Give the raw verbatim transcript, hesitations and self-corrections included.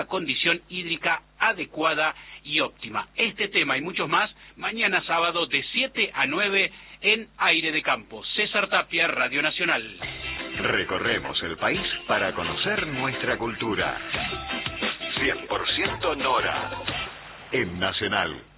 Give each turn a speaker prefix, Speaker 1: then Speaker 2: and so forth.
Speaker 1: condición hídrica adecuada y óptima. Este tema y muchos más, mañana sábado de siete a nueve en Aire de Campo. César Tapia, Radio Nacional.
Speaker 2: Recorremos el país para conocer nuestra cultura. cien por ciento Nora, en Nacional.